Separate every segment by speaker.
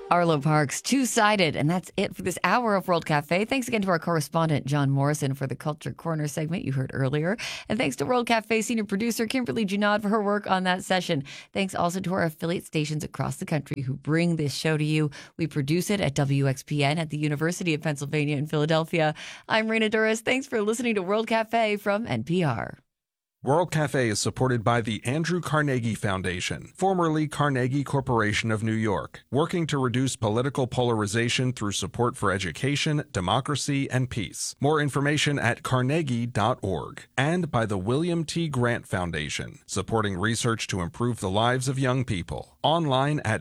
Speaker 1: Arlo Parks, two-sided. And that's it for this hour of World Cafe. Thanks again to our correspondent, John Morrison, for the Culture Corner segment you heard earlier. And thanks to World Cafe senior producer Kimberly Junod for her work on that session. Thanks also to our affiliate stations across the country who bring this show to you. We produce it at WXPN at the University of Pennsylvania in Philadelphia. I'm Raina Duras. Thanks for listening to World Cafe from NPR.
Speaker 2: World Cafe is supported by the Andrew Carnegie Foundation, formerly Carnegie Corporation of New York, working to reduce political polarization through support for education, democracy, and peace. More information at carnegie.org. And by the William T. Grant Foundation, supporting research to improve the lives of young people. Online at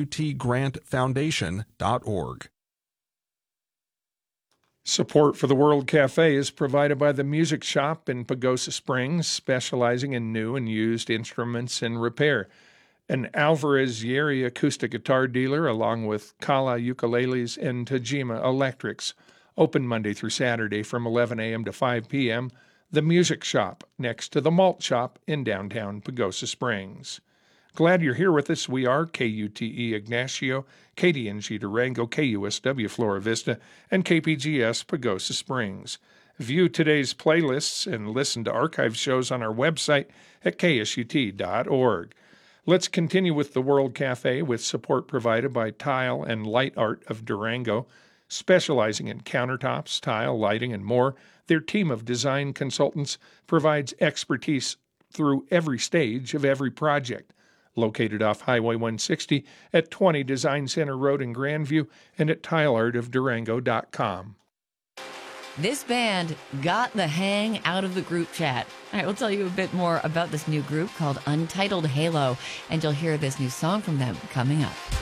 Speaker 2: wtgrantfoundation.org.
Speaker 3: Support for the World Cafe is provided by the Music Shop in Pagosa Springs, specializing in new and used instruments and repair. An Alvarez Yeri acoustic guitar dealer, along with Kala ukuleles and Tajima electrics. Open Monday through Saturday from 11 a.m. to 5 p.m. The Music Shop, next to the Malt Shop in downtown Pagosa Springs. Glad you're here with us. We are KUTE Ignacio, KDNG Durango, KUSW Flora Vista, and KPGS Pagosa Springs. View today's playlists and listen to archive shows on our website at ksut.org. Let's continue with the World Cafe with support provided by Tile and Light Art of Durango. Specializing in countertops, tile, lighting, and more, their team of design consultants provides expertise through every stage of every project. Located off Highway 160 at 20 Design Center Road in Grandview and at tileartofdurango.com.
Speaker 1: This band got the hang out of the group chat. All right, we'll tell you a bit more about this new group called Untitled Halo, and you'll hear this new song from them coming up.